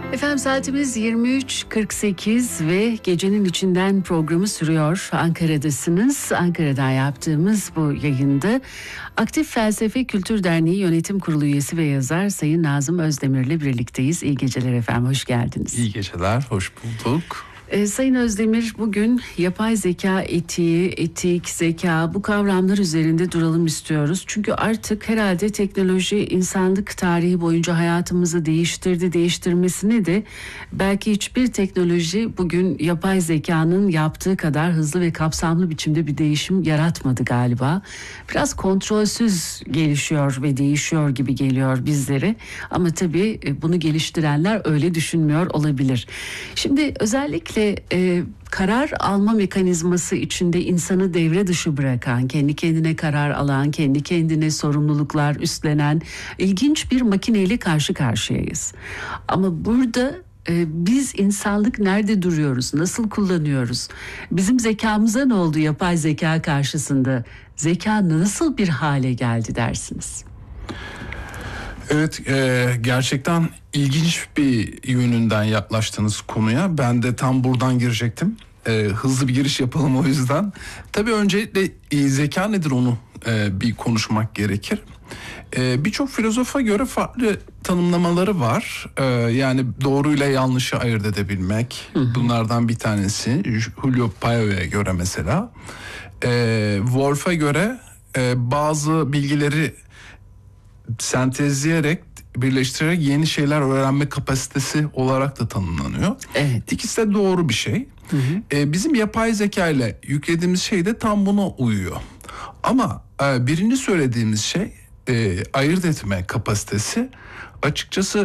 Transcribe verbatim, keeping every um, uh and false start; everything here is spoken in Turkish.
Efendim saatimiz yirmi üç kırk sekiz ve gecenin içinden programı sürüyor. Ankara'dasınız. Ankara'dan yaptığımız bu yayında Aktif Felsefe Kültür Derneği Yönetim Kurulu üyesi ve yazar Sayın Nazım Özdemir'le birlikteyiz. İyi geceler efendim, hoş geldiniz. İyi geceler, hoş bulduk. Ee, Sayın Özdemir, bugün yapay zeka etiği, etik, zeka, bu kavramlar üzerinde duralım istiyoruz. Çünkü artık herhalde teknoloji insanlık tarihi boyunca hayatımızı değiştirdi, değiştirmesine de belki hiçbir teknoloji bugün yapay zekanın yaptığı kadar hızlı ve kapsamlı biçimde bir değişim yaratmadı galiba. Biraz kontrolsüz gelişiyor ve değişiyor gibi geliyor bizlere. Ama tabii bunu geliştirenler öyle düşünmüyor olabilir. Şimdi özellikle E, karar alma mekanizması içinde insanı devre dışı bırakan, kendi kendine karar alan, kendi kendine sorumluluklar üstlenen ilginç bir makineyle karşı karşıyayız. Ama burada e, biz insanlık nerede duruyoruz, nasıl kullanıyoruz? Bizim zekamıza ne oldu yapay zeka karşısında? Zeka nasıl bir hale geldi dersiniz? Evet, e, gerçekten ilginç bir yönünden yaklaştınız konuya. Ben de tam buradan girecektim. E, hızlı bir giriş yapalım o yüzden. Tabii öncelikle e, zeka nedir onu e, bir konuşmak gerekir. E, Birçok filozofa göre farklı tanımlamaları var. E, yani doğruyla yanlışı ayırt edebilmek. Hı hı. Bunlardan bir tanesi Julio Paio'ya göre mesela. E, Wolff'a göre e, bazı bilgileri sentezleyerek, birleştirerek yeni şeyler öğrenme kapasitesi olarak da tanımlanıyor. Evet. İkisi de doğru bir şey. Hı hı. Ee, bizim yapay zeka ile yüklediğimiz şey de tam buna uyuyor. Ama e, birinci söylediğimiz şey e, ayırt etme kapasitesi açıkçası